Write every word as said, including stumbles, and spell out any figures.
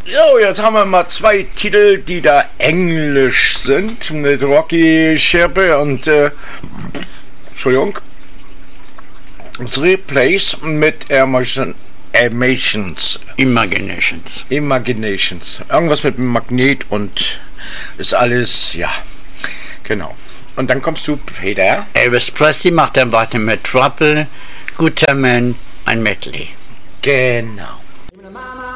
So, jetzt haben wir mal zwei Titel, die da englisch sind, mit Rocky Scherpe und, äh, Entschuldigung, Three Plays mit Emotion, Emotions. Imaginations. Imaginations. Irgendwas mit Magnet und ist alles, ja, genau. Und dann kommst du, Peter. Elvis Presley macht dann weiter mit Trouble, Guterman, ein Medley. Genau. Mama